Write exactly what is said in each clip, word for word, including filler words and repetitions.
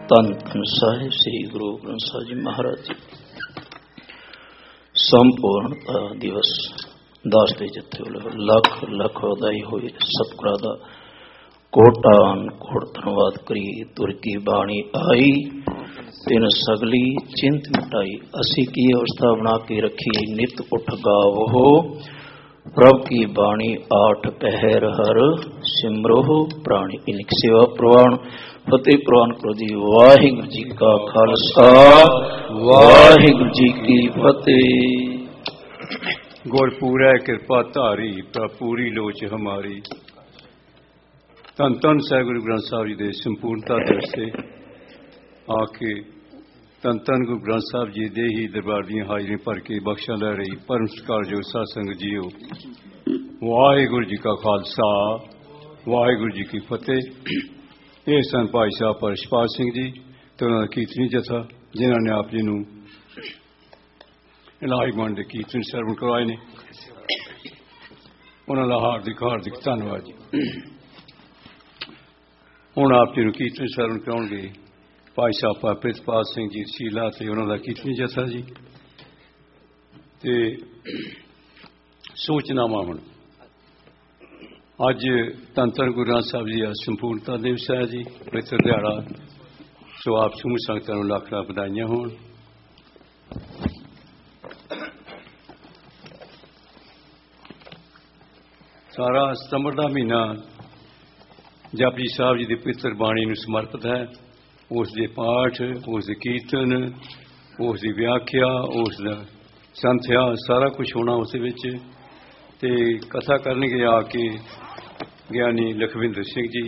ਧੰਨ ਧੰਨ ਸਾਹਿਬ ਸ੍ਰੀ ਗੁਰੂ ਗ੍ਰੰਥ ਸਾਹਿਬ ਜੀ ਮਹਾਰਾਜ ਜੀ। ਸੰਪੂਰਨਤਾ ਦਿਵਸ ਦਾਸ ਦੇ ਜੱਥੇ ਵੱਲੋਂ ਲੱਖ ਲੱਖ ਵਧਾਈ ਹੋਈ। ਸਤਿਗੁਰਾਂ ਦਾ ਕੋਟਾਨ ਕੋਟ ਧੰਨਵਾਦ ਕਰੀ। ਤੁਰ ਕੀ ਬਾਣੀ ਆਈ ਤਿਨ ਸਗਲੀ ਚਿੰਤ ਮਿਟਾਈ। ਅਸੀਂ ਕੀ ਅਵਸਥਾ ਬਣਾ ਕੇ ਰੱਖੀ ਨਿਤ ਉਠ ਗਾਵੋ। ਪ੍ਰਭ ਕੀ ਬਾਣੀ ਆਠ ਪਹਿਰ ਹਰ ਸਿਮਰੋ ਪ੍ਰਾਣੀ। ਇਨਕ ਸੇਵਾ ਪ੍ਰਵਾਨ ਫਤਿਹ ਪ੍ਰਵਾਨ ਕਰੋ ਜੀ। ਵਾਹਿਗੁਰੂ ਜੀ ਕਾ ਖਾਲਸਾ ਵਾਹਿਗੁਰੂ ਜੀ ਕੀ ਫਤਿਹ। ਗੁਰਪੂਰੈ ਕਿਰਪਾ ਧਾਰੀ ਪ੍ਰਭ ਪੂਰੀ ਲੋਚ ਹਮਾਰੀ। ਧੰਨ ਧੰਨ ਸਾਹਿਬ ਗੁਰੂ ਗ੍ਰੰਥ ਸਾਹਿਬ ਜੀ ਦੇ ਸੰਪੂਰਨਤਾ ਦਿਵਸ ਤੇ ਆ ਕੇ ਧੰਨ ਧੰਨ ਗੁਰੂ ਗ੍ਰੰਥ ਸਾਹਿਬ ਜੀ ਦੇ ਹੀ ਦਰਬਾਰ ਦੀਆਂ ਹਾਜ਼ਰੀਆਂ ਭਰ ਕੇ ਬਖਸ਼ਾ ਲੈ ਰਹੀ ਪਰਮ ਸਤਿਕਾਰਯੋਗ ਸਾਧ ਸੰਗਤ ਜੀਓ, ਵਾਹਿਗੁਰੂ ਜੀ ਕਾ ਖਾਲਸਾ ਵਾਹਿਗੁਰੂ ਜੀ ਕੀ ਫਤਿਹ। ਇਹ ਸਨ ਭਾਈ ਸਾਹਿਬ ਪਰਸ਼ਪਾਲ ਸਿੰਘ ਜੀ ਤੇ ਉਹਨਾਂ ਦਾ ਕੀਰਤਨੀ ਜਥਾ, ਜਿਨ੍ਹਾਂ ਨੇ ਆਪ ਜੀ ਨੂੰ ਇਲਾਹੀ ਮੰਡ ਦੇ ਕੀਰਤਨ ਸਰਵਣ ਕਰਵਾਏ ਨੇ। ਉਹਨਾਂ ਦਾ ਹਾਰਦਿਕ ਹਾਰਦਿਕ ਧੰਨਵਾਦ ਜੀ। ਹੁਣ ਆਪ ਜੀ ਨੂੰ ਕੀਰਤਨ ਸਰਵਣ ਕਰਾਉਣਗੇ ਭਾਈ ਸਾਹਿਬ ਪ੍ਰਿਤਪਾਲ ਸਿੰਘ ਜੀ ਸ਼ੀਲਾ ਤੇ ਉਹਨਾਂ ਦਾ ਕੀਰਤਨੀ ਜਥਾ ਜੀ। ਤੇ ਸੂਚਨਾਵਾਂ ਹੁਣ ਅੱਜ ਧੰਨ ਧੰਨ ਗੁਰੂ ਗ੍ਰੰਥ ਸਾਹਿਬ ਜੀ ਦਾ ਸੰਪੂਰਨਤਾ ਦਿਵਸ ਹੈ ਜੀ, ਪਵਿੱਤਰ ਦਿਹਾੜਾ। ਸੋ ਆਪ ਸਮੂਹ ਸੰਗਤਾਂ ਨੂੰ ਲੱਖ ਲੱਖ ਵਧਾਈਆਂ ਹੋਣ। ਸਾਰਾ ਸਤੰਬਰ ਦਾ ਮਹੀਨਾ ਜਪਜੀ ਸਾਹਿਬ ਜੀ ਦੀ ਪਵਿੱਤਰ ਬਾਣੀ ਨੂੰ ਸਮਰਪਿਤ ਹੈ। ਉਸ ਦੇ ਪਾਠ, ਉਸ ਦੇ ਕੀਰਤਨ, ਉਸ ਦੀ ਵਿਆਖਿਆ, ਉਸ ਦਾ ਸੰਥਿਆ, ਸਾਰਾ ਕੁਝ ਹੋਣਾ ਉਸ ਵਿੱਚ। ਤੇ ਕਥਾ ਕਰਨਗੇ ਆ ਕੇ ਗਿਆਨੀ ਲਖਵਿੰਦਰ ਸਿੰਘ ਜੀ।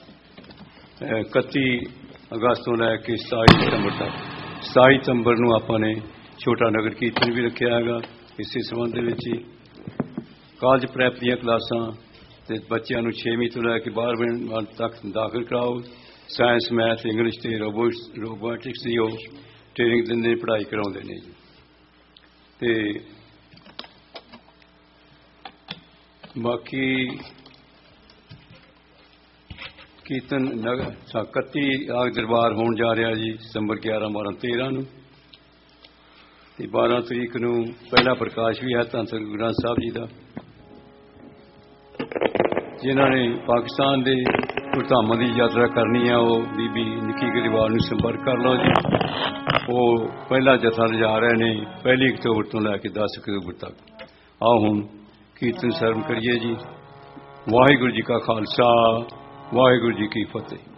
ਇਕੱਤੀ ਅਗਸਤ ਤੋਂ ਲੈ ਕੇ ਸਤਾਈ ਸਤੰਬਰ ਤੱਕ, ਸਤਾਈ ਸਤੰਬਰ ਨੂੰ ਆਪਾਂ ਨੇ ਛੋਟਾ ਨਗਰ ਕੀਰਤਨ ਵੀ ਰੱਖਿਆ ਹੈਗਾ। ਇਸੇ ਸੰਬੰਧ ਦੇ ਵਿੱਚ ਹੀ ਕਾਲਜ ਪ੍ਰੈਪ ਦੀਆਂ ਕਲਾਸਾਂ ਤੇ ਬੱਚਿਆਂ ਨੂੰ ਛੇਵੀਂ ਤੋਂ ਲੈ ਕੇ ਬਾਰ੍ਹਵੀਂ ਤੱਕ ਦਾਖਲ ਕਰਾਓ। ਸਾਇੰਸ, ਮੈਥ, ਇੰਗਲਿਸ਼ ਤੇ ਰੋਬੋਟਸ ਰੋਬੋਟਿਕਸ ਦੀ ਉਹ ਟ੍ਰੇਨਿੰਗ ਦਿੰਦੇ, ਪੜ੍ਹਾਈ ਕਰਾਉਂਦੇ ਨੇ ਜੀ। ਤੇ ਬਾਕੀ ਕੀਰਤਨ ਨਗਰ ਇਕੱਤੀ ਆਗ ਦਰਬਾਰ ਹੋਣ ਜਾ ਰਿਹਾ ਜੀ ਸਤੰਬਰ ਗਿਆਰਾਂ ਬਾਰਾਂ ਤੇਰਾਂ ਨੂੰ। ਤੇ ਬਾਰਾਂ ਤਰੀਕ ਨੂੰ ਪਹਿਲਾ ਪ੍ਰਕਾਸ਼ ਵੀ ਹੈ ਧੰਨ ਧੰਨ ਗੁਰੂ ਗ੍ਰੰਥ ਸਾਹਿਬ ਜੀ ਦਾ। ਜਿਨ੍ਹਾਂ ਨੇ ਪਾਕਿਸਤਾਨ ਦੇ ਗੁਰਧਾਮਾਂ ਦੀ ਯਾਤਰਾ ਕਰਨੀ ਹੈ ਉਹ ਬੀਬੀ ਨਿੱਕੀ ਗਰੀਵਾਲ ਨੂੰ ਸੰਪਰਕ ਕਰ ਲਓ ਜੀ। ਉਹ ਪਹਿਲਾ ਜਥਾ ਲਿਜਾ ਰਹੇ ਨੇ ਪਹਿਲੀ ਅਕਤੂਬਰ ਤੋਂ ਲੈ ਕੇ ਦਸ ਅਕਤੂਬਰ ਤੱਕ। ਆਓ ਹੁਣ ਕੀਰਤਨ ਸਰਵਣ ਕਰੀਏ ਜੀ। ਵਾਹਿਗੁਰੂ ਜੀ ਕਾ ਖਾਲਸਾ ਵਾਹਿਗੁਰੂ ਜੀ ਕੀ ਫਤਿਹ।